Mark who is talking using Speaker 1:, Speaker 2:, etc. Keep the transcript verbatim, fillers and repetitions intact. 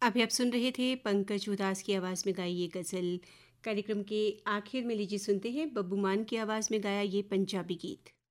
Speaker 1: अभी आप सुन रहे थे पंकज उदास की आवाज़ में गाई ये गज़ल। कार्यक्रम के आखिर में लीजिए सुनते हैं बब्बू मान की आवाज़ में गाया ये पंजाबी गीत।